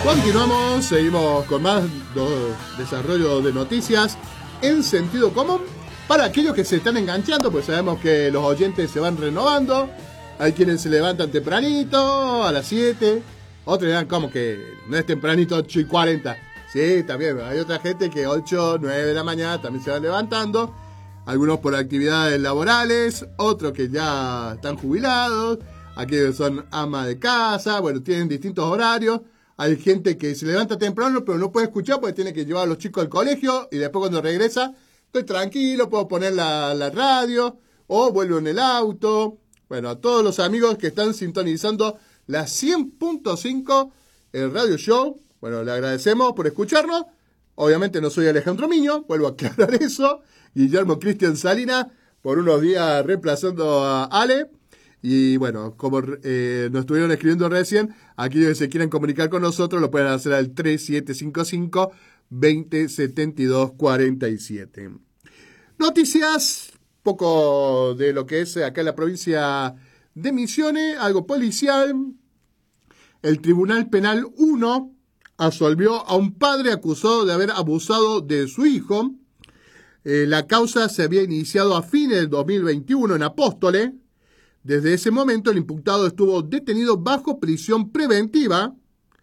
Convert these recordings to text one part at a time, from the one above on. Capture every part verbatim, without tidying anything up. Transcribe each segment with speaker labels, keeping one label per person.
Speaker 1: Continuamos, seguimos con más desarrollo de noticias en sentido común para aquellos que se están enganchando, pues sabemos que los oyentes se van renovando. Hay quienes se levantan tempranito, a las siete, otros dirán como que no es tempranito, ocho y cuarenta. Sí, también, hay otra gente que ocho, nueve de la mañana también se van levantando, algunos por actividades laborales, otros que ya están jubilados, aquellos son amas de casa, bueno, tienen distintos horarios. Hay gente que se levanta temprano pero no puede escuchar porque tiene que llevar a los chicos al colegio y después cuando regresa, estoy tranquilo, puedo poner la, la radio o vuelvo en el auto. Bueno, a todos los amigos que están sintonizando la cien punto cinco, el Radio Show, bueno, le agradecemos por escucharnos. Obviamente no soy Alejandro Miño, vuelvo a aclarar eso. Guillermo Cristian Salinas, por unos días reemplazando a Ale. Y bueno, como eh, nos estuvieron escribiendo recién, aquellos que se quieran comunicar con nosotros lo pueden hacer al tres siete cinco cinco, dos cero siete dos cuatro siete. Noticias, poco de lo que es acá en la provincia de Misiones, algo policial. El Tribunal Penal uno absolvió a un padre acusado de haber abusado de su hijo. Eh, la causa se había iniciado a fines del dos mil veintiuno en Apóstoles. Desde ese momento el imputado estuvo detenido bajo prisión preventiva.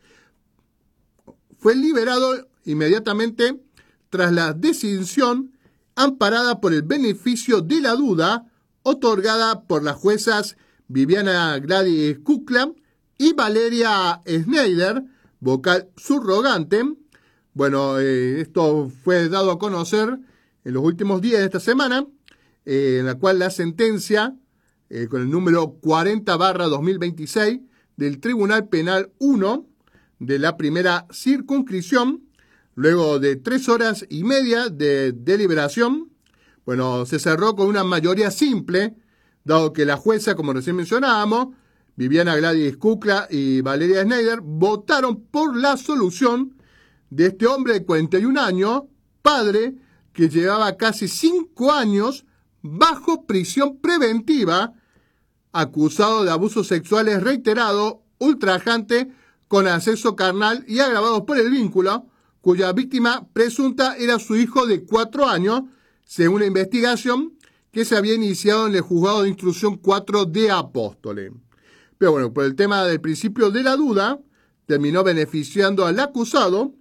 Speaker 1: Fue liberado inmediatamente tras la decisión amparada por el beneficio de la duda otorgada por las juezas Viviana Gladys Kukla y Valeria Schneider, vocal subrogante. Bueno, eh, esto fue dado a conocer en los últimos días de esta semana, eh, en la cual la sentencia Eh, con el número cuarenta barra dos mil veintiséis del Tribunal Penal uno de la primera circunscripción, luego de tres horas y media de deliberación, bueno, se cerró con una mayoría simple, dado que la jueza, como recién mencionábamos, Viviana Gladys Kukla y Valeria Schneider, votaron por la solución de este hombre de cuarenta y un años, padre, que llevaba casi cinco años bajo prisión preventiva, acusado de abusos sexuales reiterados, ultrajantes, con acceso carnal y agravados por el vínculo, cuya víctima presunta era su hijo de cuatro años, según la investigación que se había iniciado en el Juzgado de Instrucción cuatro de Apóstoles. Pero bueno, por el tema del principio de la duda, terminó beneficiando al acusado,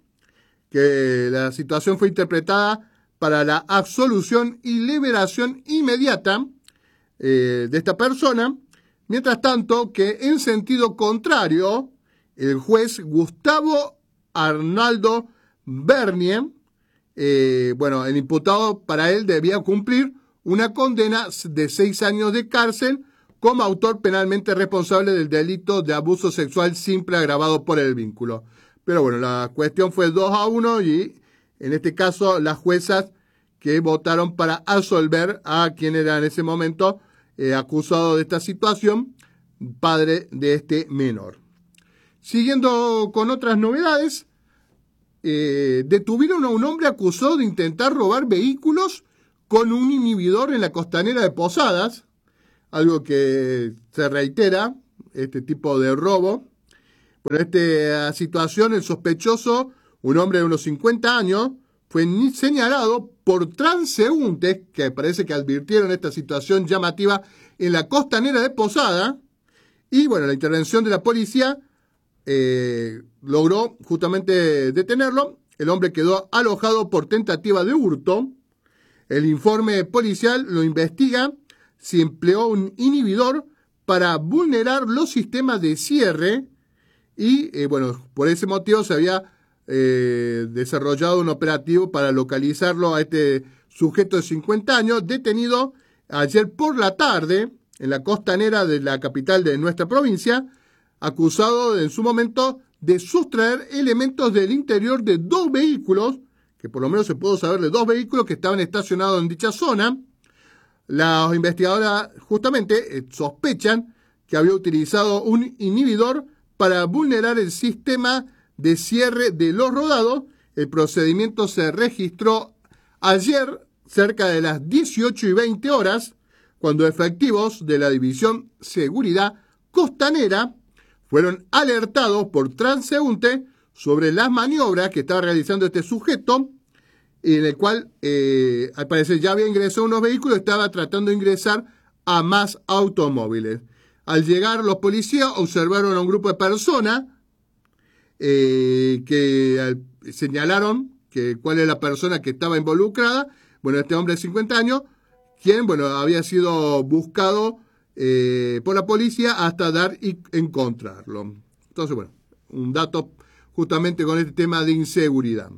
Speaker 1: que la situación fue interpretada para la absolución y liberación inmediata eh, de esta persona. Mientras tanto, que en sentido contrario, el juez Gustavo Arnaldo Bernier, eh, bueno, el imputado para él debía cumplir una condena de seis años de cárcel como autor penalmente responsable del delito de abuso sexual simple agravado por el vínculo. Pero bueno, la cuestión fue dos a uno y en este caso las juezas que votaron para absolver a quien era en ese momento eh, acusado de esta situación, padre de este menor. Siguiendo con otras novedades, eh, detuvieron a un hombre acusado de intentar robar vehículos con un inhibidor en la costanera de Posadas, algo que se reitera, este tipo de robo. Por esta situación, el sospechoso, un hombre de unos cincuenta años, fue señalado por transeúntes que parece que advirtieron esta situación llamativa en la costanera de Posada. Y bueno, la intervención de la policía eh, logró justamente detenerlo. El hombre quedó alojado por tentativa de hurto. El informe policial lo investiga si empleó un inhibidor para vulnerar los sistemas de cierre y, eh, bueno, por ese motivo se había eh, desarrollado un operativo para localizarlo a este sujeto de cincuenta años, detenido ayer por la tarde en la costanera de la capital de nuestra provincia, acusado en su momento de sustraer elementos del interior de dos vehículos, que por lo menos se pudo saber de dos vehículos que estaban estacionados en dicha zona. Las investigadoras justamente eh, sospechan que había utilizado un inhibidor para vulnerar el sistema de cierre de los rodados. El procedimiento se registró ayer cerca de las dieciocho y veinte horas, cuando efectivos de la División Seguridad Costanera fueron alertados por transeúnte sobre las maniobras que estaba realizando este sujeto, en el cual, eh, al parecer, ya había ingresado a unos vehículos y estaba tratando de ingresar a más automóviles. Al llegar los policías observaron a un grupo de personas eh, que eh, señalaron que cuál es la persona que estaba involucrada. Bueno, este hombre de cincuenta años, quien, bueno, había sido buscado eh, por la policía hasta dar y encontrarlo. Entonces, bueno, un dato justamente con este tema de inseguridad.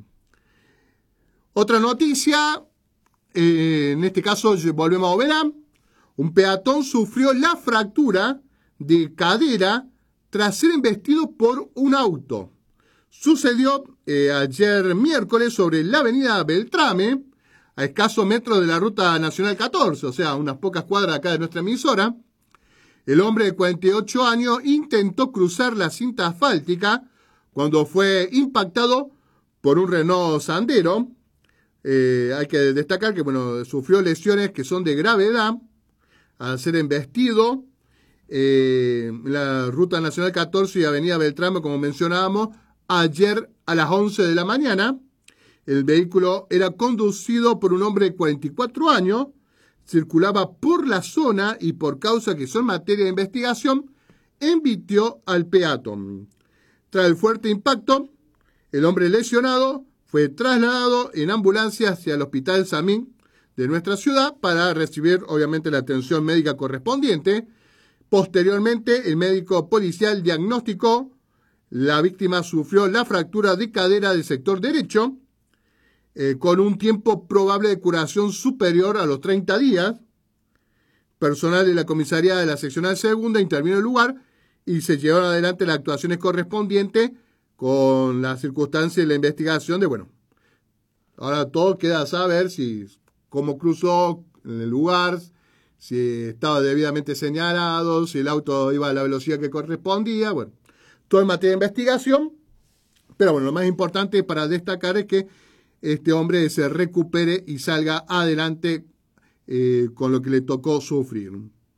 Speaker 1: Otra noticia, eh, en este caso volvemos a Oberá. Un peatón sufrió la fractura de cadera tras ser embestido por un auto. Sucedió eh, ayer miércoles sobre la avenida Beltrame, a escasos metros de la ruta nacional catorce, o sea, unas pocas cuadras acá de nuestra emisora. El hombre de cuarenta y ocho años intentó cruzar la cinta asfáltica cuando fue impactado por un Renault Sandero. Eh, hay que destacar que, bueno, sufrió lesiones que son de gravedad al ser embestido. Eh, la ruta nacional catorce y avenida Beltrame, como mencionábamos, ayer a las once de la mañana. El vehículo era conducido por un hombre de cuarenta y cuatro años, circulaba por la zona y por causa que son materia de investigación, embitió al peatón. Tras el fuerte impacto, el hombre lesionado fue trasladado en ambulancia hacia el Hospital Samín de nuestra ciudad para recibir, obviamente, la atención médica correspondiente. Posteriormente, el médico policial diagnosticó la víctima sufrió la fractura de cadera del sector derecho, eh, con un tiempo probable de curación superior a los treinta días. Personal de la comisaría de la seccional segunda intervino en el lugar y se llevaron adelante las actuaciones correspondientes con las circunstancias de la investigación de, bueno, ahora todo queda a saber si cómo cruzó en el lugar, si estaba debidamente señalado, si el auto iba a la velocidad que correspondía, bueno, todo en materia de investigación. Pero bueno, lo más importante para destacar es que este hombre se recupere y salga adelante eh, con lo que le tocó sufrir.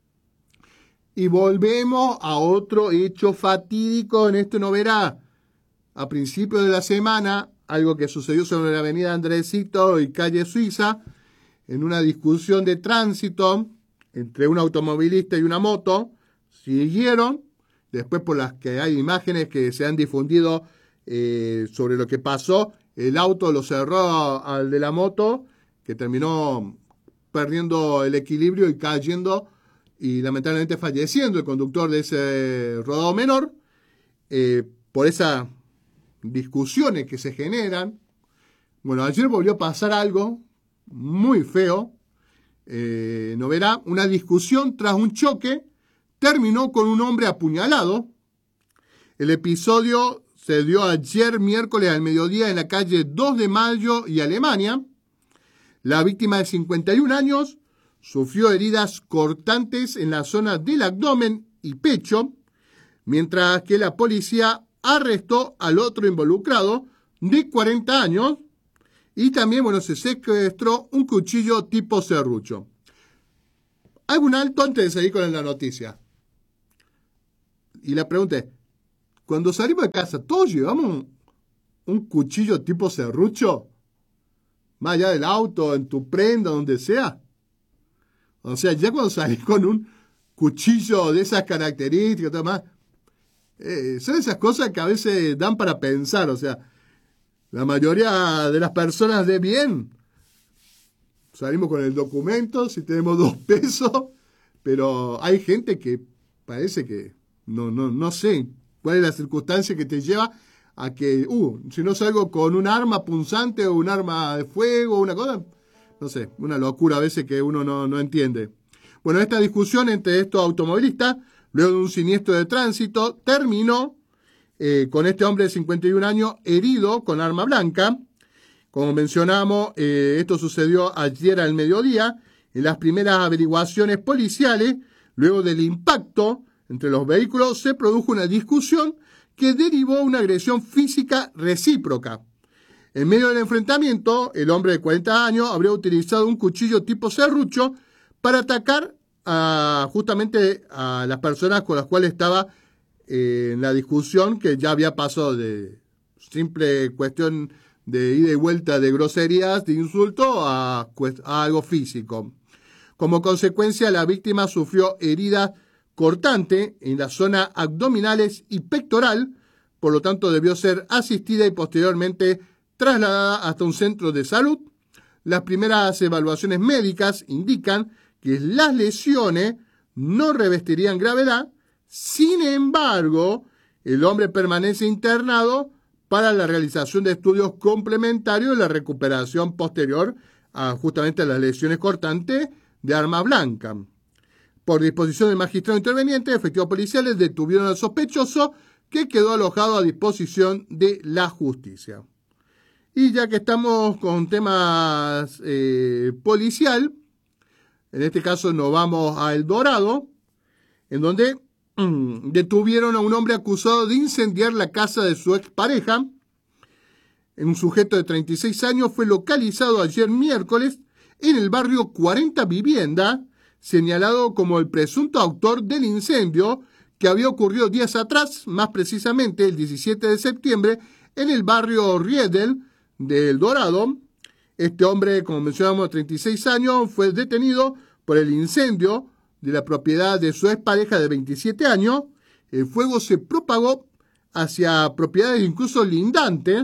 Speaker 1: Y volvemos a otro hecho fatídico en este Oberá. A principios de la semana, algo que sucedió sobre la avenida Andresito y calle Suiza, en una discusión de tránsito entre un automovilista y una moto, siguieron, después por las que hay imágenes que se han difundido eh, sobre lo que pasó, el auto lo cerró al de la moto, que terminó perdiendo el equilibrio y cayendo y lamentablemente falleciendo el conductor de ese rodado menor, eh, por esas discusiones que se generan. Bueno, ayer volvió a pasar algo muy feo. Eh, no verá, una discusión tras un choque terminó con un hombre apuñalado. El episodio se dio ayer miércoles al mediodía en la calle dos de mayo y Alemania. La víctima de cincuenta y un años sufrió heridas cortantes en la zona del abdomen y pecho, mientras que la policía arrestó al otro involucrado de cuarenta años y también, bueno, se secuestró un cuchillo tipo serrucho. Hago un alto antes de seguir con la noticia. Y la pregunta es, cuando salimos de casa, ¿todos llevamos un, un cuchillo tipo serrucho? Más allá del auto, en tu prenda, donde sea. O sea, ya cuando salís con un cuchillo de esas características, todo más, eh, son esas cosas que a veces dan para pensar. O sea, la mayoría de las personas de bien salimos con el documento, si tenemos dos pesos, pero hay gente que parece que no, no, no sé cuál es la circunstancia que te lleva a que, uh, si no salgo con un arma punzante o un arma de fuego o una cosa, no sé, una locura a veces que uno no, no entiende. Bueno, esta discusión entre estos automovilistas, luego de un siniestro de tránsito, terminó eh, con este hombre de cincuenta y un años herido con arma blanca. Como mencionamos, eh, esto sucedió ayer al mediodía. En las primeras averiguaciones policiales, luego del impacto entre los vehículos, se produjo una discusión que derivó una agresión física recíproca. En medio del enfrentamiento, el hombre de cuarenta años habría utilizado un cuchillo tipo serrucho para atacar a, justamente a las personas con las cuales estaba eh, en la discusión, que ya había pasado de simple cuestión de ida y vuelta de groserías, de insulto, a, a algo físico. Como consecuencia, la víctima sufrió herida cortante en las zonas abdominales y pectoral, por lo tanto debió ser asistida y posteriormente trasladada hasta un centro de salud. Las primeras evaluaciones médicas indican que las lesiones no revestirían gravedad. Sin embargo, el hombre permanece internado para la realización de estudios complementarios y la recuperación posterior a justamente a las lesiones cortantes de arma blanca. Por disposición del magistrado interveniente, efectivos policiales detuvieron al sospechoso, que quedó alojado a disposición de la justicia. Y ya que estamos con temas eh, policial, en este caso nos vamos a El Dorado, en donde mmm, detuvieron a un hombre acusado de incendiar la casa de su expareja. Un sujeto de treinta y seis años fue localizado ayer miércoles en el barrio cuarenta Vivienda, señalado como el presunto autor del incendio que había ocurrido días atrás, más precisamente el diecisiete de septiembre, en el barrio Riedel de El Dorado. Este hombre, como mencionamos, de treinta y seis años, fue detenido por el incendio de la propiedad de su expareja de veintisiete años. El fuego se propagó hacia propiedades incluso lindantes.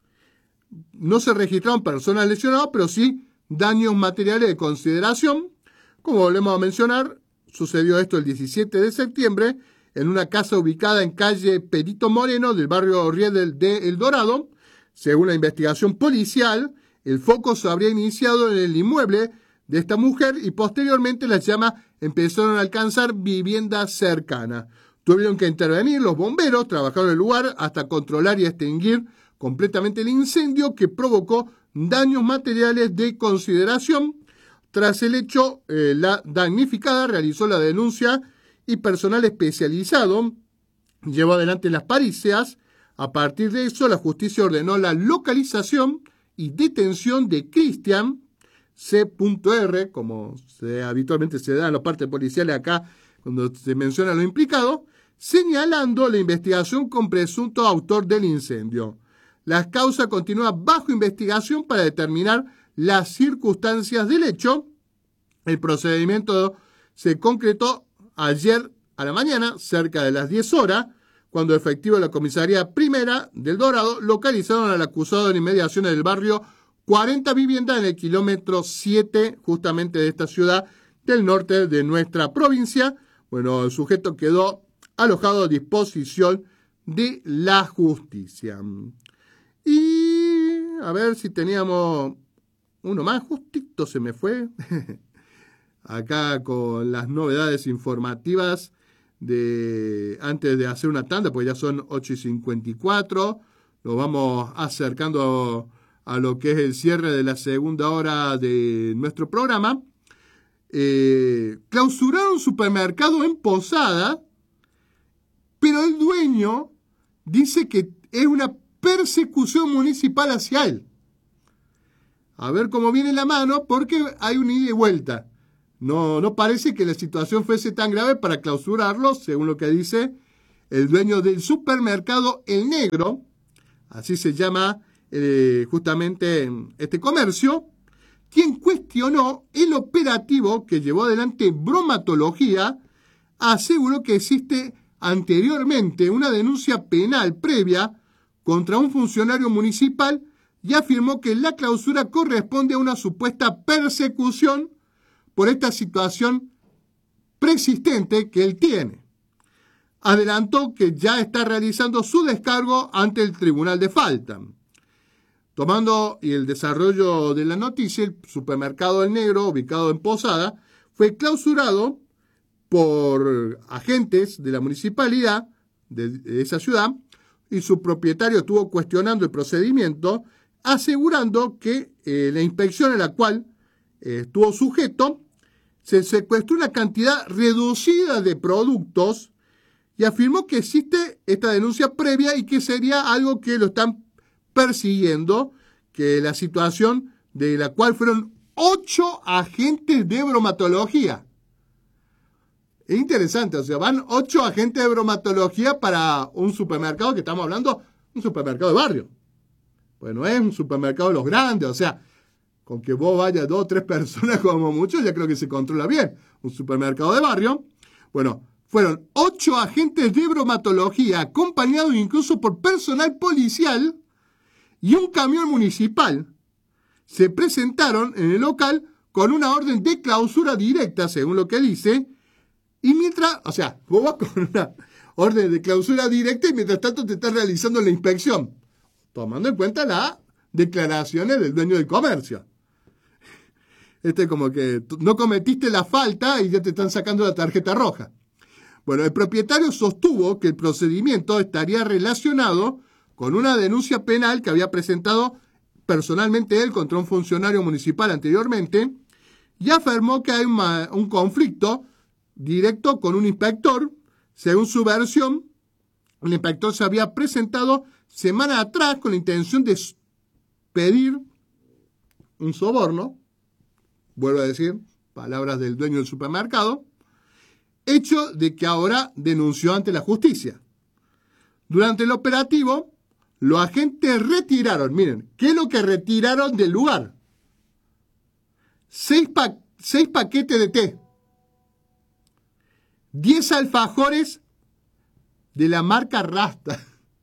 Speaker 1: No se registraron personas lesionadas, pero sí daños materiales de consideración. Como volvemos a mencionar, sucedió esto el diecisiete de septiembre en una casa ubicada en calle Perito Moreno del barrio Riedel de El Dorado. Según la investigación policial, el foco se habría iniciado en el inmueble de esta mujer y posteriormente las llamas empezaron a alcanzar viviendas cercanas. Tuvieron que intervenir los bomberos, trabajaron en el lugar hasta controlar y extinguir completamente el incendio que provocó daños materiales de consideración. Tras el hecho, eh, la damnificada realizó la denuncia y personal especializado llevó adelante las pericias. A partir de eso, la justicia ordenó la localización y detención de Cristian C. R., como se, habitualmente se da en las partes policiales acá cuando se menciona lo implicado, señalando la investigación con presunto autor del incendio. La causa continúa bajo investigación para determinar las circunstancias del hecho. El procedimiento se concretó ayer a la mañana, cerca de las diez horas, cuando efectivos de la comisaría primera del Dorado localizaron al acusado en inmediaciones del barrio cuarenta Vivienda en el kilómetro siete, justamente de esta ciudad del norte de nuestra provincia. Bueno, el sujeto quedó alojado a disposición de la justicia. Y a ver si teníamos uno más, justito se me fue. Acá con las novedades informativas de antes de hacer una tanda, porque ya son ocho y cincuenta y cuatro. Nos vamos acercando a, a lo que es el cierre de la segunda hora de nuestro programa. Eh, clausuraron un supermercado en Posada, pero el dueño dice que es una persecución municipal hacia él. A ver cómo viene la mano, porque hay un ida y vuelta. No, no parece que la situación fuese tan grave para clausurarlo, según lo que dice el dueño del supermercado El Negro, así se llama eh, justamente este comercio, quien cuestionó el operativo que llevó adelante Bromatología, aseguró que existe anteriormente una denuncia penal previa contra un funcionario municipal y afirmó que la clausura corresponde a una supuesta persecución por esta situación persistente que él tiene. Adelantó que ya está realizando su descargo ante el Tribunal de Falta. Tomando y el desarrollo de la noticia, el supermercado El Negro, ubicado en Posada, fue clausurado por agentes de la municipalidad de, de esa ciudad y su propietario estuvo cuestionando el procedimiento, asegurando que eh, la inspección en la cual eh, estuvo sujeto se secuestró una cantidad reducida de productos y afirmó que existe esta denuncia previa y que sería algo que lo están persiguiendo, que la situación de la cual fueron ocho agentes de bromatología. Es interesante, o sea, van ocho agentes de bromatología para un supermercado que estamos hablando un supermercado de barrio. Pues no es un supermercado de los grandes, o sea, con que vos vayas dos o tres personas como mucho, ya creo que se controla bien. Un supermercado de barrio. Bueno, fueron ocho agentes de bromatología, acompañados incluso por personal policial y un camión municipal. Se presentaron en el local con una orden de clausura directa, según lo que dice, y mientras, o sea, vos vas con una orden de clausura directa y mientras tanto te estás realizando la inspección, tomando en cuenta las declaraciones del dueño del comercio. Este es como que no cometiste la falta y ya te están sacando la tarjeta roja. Bueno, el propietario sostuvo que el procedimiento estaría relacionado con una denuncia penal que había presentado personalmente él contra un funcionario municipal anteriormente y afirmó que hay una, un conflicto directo con un inspector. Según su versión, el inspector se había presentado semanas atrás con la intención de pedir un soborno. Vuelvo a decir, palabras del dueño del supermercado, hecho de que ahora denunció ante la justicia. Durante el operativo, los agentes retiraron, miren, ¿qué es lo que retiraron del lugar? Seis, pa- seis paquetes de té, diez alfajores de la marca Rasta,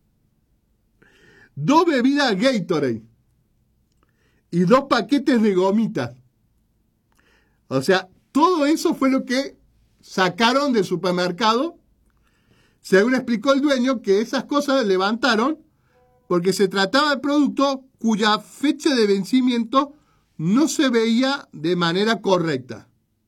Speaker 1: dos bebidas Gatorade y dos paquetes de gomitas. O sea, todo eso fue lo que sacaron del supermercado. Según explicó el dueño, que esas cosas levantaron porque se trataba de producto cuya fecha de vencimiento no se veía de manera correcta.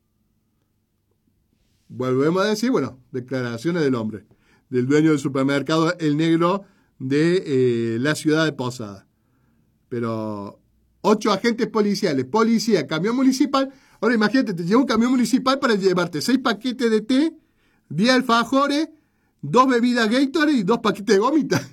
Speaker 1: Volvemos a decir, bueno, declaraciones del hombre, del dueño del supermercado El Negro de eh, la ciudad de Posada. Pero ocho agentes policiales, policía, camión municipal. Ahora imagínate, te lleva un camión municipal para llevarte seis paquetes de té, diez alfajores, dos bebidas Gatorade y dos paquetes de gomitas.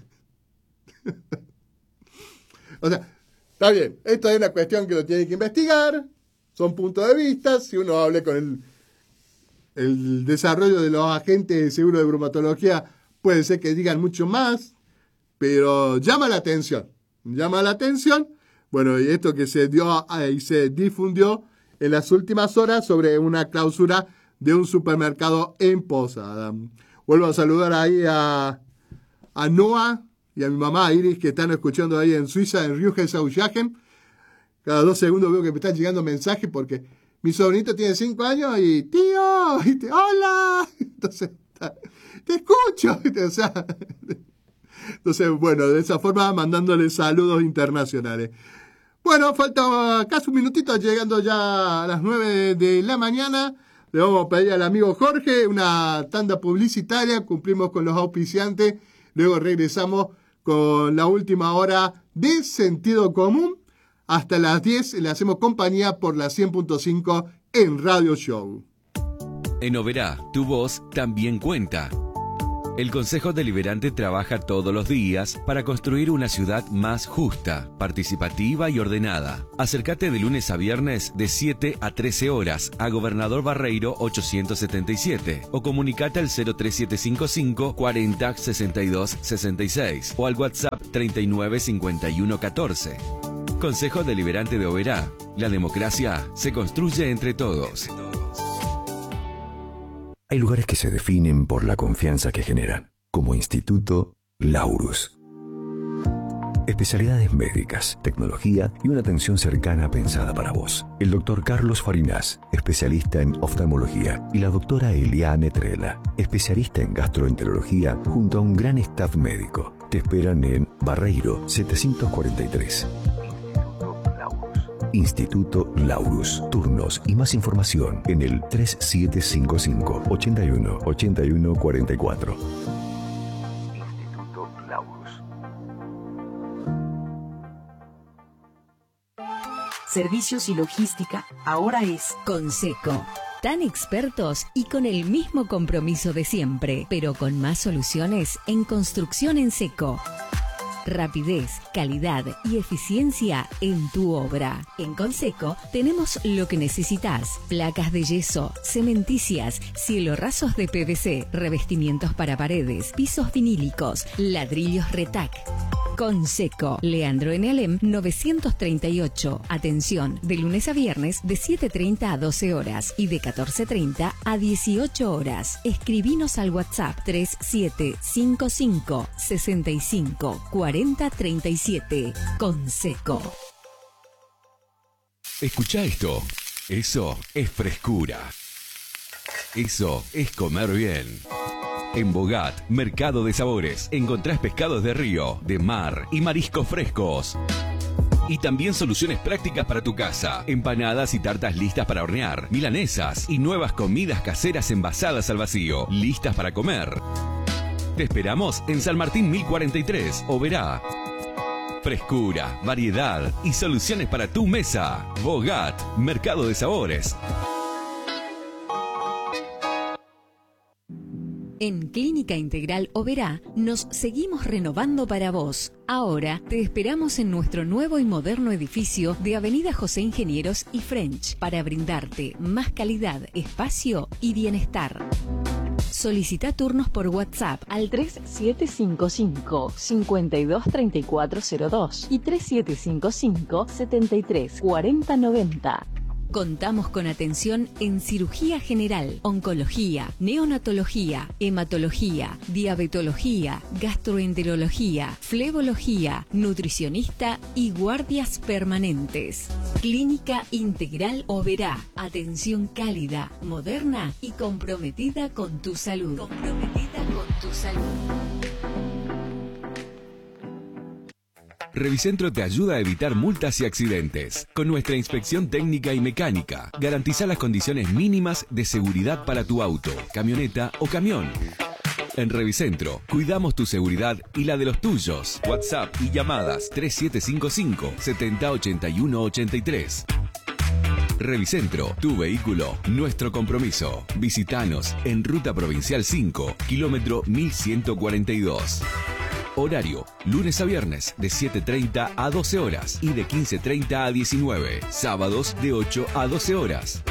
Speaker 1: O sea, está bien, esto es una cuestión que lo tiene que investigar, son puntos de vista, si uno habla con el, el desarrollo de los agentes de seguro de bromatología, puede ser que digan mucho más, pero llama la atención, llama la atención, bueno, y esto que se dio y se difundió en las últimas horas sobre una clausura de un supermercado en Posada. Vuelvo a saludar ahí a, a Noah y a mi mamá Iris, que están escuchando ahí en Suiza, en Rügen-Saujagen. Cada dos segundos veo que me están llegando mensajes porque mi sobrinito tiene cinco años y tío, y te, hola, entonces te escucho, o sea, entonces bueno, de esa forma mandándole saludos internacionales. Bueno, falta casi un minutito, llegando ya a las nueve de la mañana. Le vamos a pedir al amigo Jorge una tanda publicitaria, cumplimos con los auspiciantes, luego regresamos con la última hora de Sentido Común. Hasta las diez le hacemos compañía por la cien punto cinco en Radio Show.
Speaker 2: En Oberá, tu voz también cuenta. El Consejo Deliberante trabaja todos los días para construir una ciudad más justa, participativa y ordenada. Acércate de lunes a viernes de siete a trece horas a Gobernador Barreiro ochocientos setenta y siete o comunicate al cero tres siete cinco cinco cuarenta sesenta y dos sesenta y seis o al WhatsApp treinta y nueve cincuenta y uno catorce. Consejo Deliberante de Oberá. La democracia se construye entre todos.
Speaker 3: Hay lugares que se definen por la confianza que generan, como Instituto Laurus. Especialidades médicas, tecnología y una atención cercana pensada para vos. El doctor Carlos Farinas, especialista en oftalmología, y la doctora Eliane Trela, especialista en gastroenterología, junto a un gran staff médico. Te esperan en Barreiro setecientos cuarenta y tres. Instituto Laurus. Turnos y más información en el tres siete cinco cinco, ocho uno, ocho uno cuatro cuatro. Instituto Laurus.
Speaker 4: Servicios y logística ahora es
Speaker 5: Conseco. Tan expertos y con el mismo compromiso de siempre, pero con más soluciones en construcción en seco. Rapidez, calidad y eficiencia en tu obra. En Conseco tenemos lo que necesitas: placas de yeso, cementicias, cielo rasos de P V C, revestimientos para paredes, pisos vinílicos, ladrillos Retac. Conseco, Leandro N. Alem novecientos treinta y ocho. Atención, de lunes a viernes de siete treinta a doce horas y de catorce treinta a dieciocho horas. Escribinos al WhatsApp tres siete cinco cinco, seis cinco, cuatro cero tres siete. Conseco.
Speaker 2: Escucha esto. Eso es frescura. Eso es comer bien. En Bogat, Mercado de Sabores, encontrás pescados de río, de mar y mariscos frescos. Y también soluciones prácticas para tu casa. Empanadas y tartas listas para hornear, milanesas y nuevas comidas caseras envasadas al vacío, listas para comer. Te esperamos en San Martín mil cuarenta y tres, Oberá. Frescura, variedad y soluciones para tu mesa. Bogat, Mercado de Sabores.
Speaker 5: En Clínica Integral Oberá nos seguimos renovando para vos. Ahora te esperamos en nuestro nuevo y moderno edificio de Avenida José Ingenieros y French para brindarte más calidad, espacio y bienestar. Solicita turnos por WhatsApp al tres siete cinco cinco, cinco dos tres cuatro cero dos y tres siete cinco cinco, siete tres cuatro cero nueve cero. Contamos con atención en cirugía general, oncología, neonatología, hematología, diabetología, gastroenterología, flebología, nutricionista y guardias permanentes. Clínica Integral Oberá. Atención cálida, moderna y comprometida con tu salud. Comprometida con tu salud.
Speaker 2: Revicentro te ayuda a evitar multas y accidentes. Con nuestra inspección técnica y mecánica, garantiza las condiciones mínimas de seguridad para tu auto, camioneta o camión. En Revicentro, cuidamos tu seguridad y la de los tuyos. WhatsApp y llamadas tres siete cinco cinco, siete cero ocho uno ocho tres. Revicentro, tu vehículo, nuestro compromiso. Visítanos en Ruta Provincial cinco, kilómetro mil ciento cuarenta y dos. Horario, lunes a viernes de siete treinta a doce horas y de quince treinta a diecinueve. Sábados de ocho a doce horas.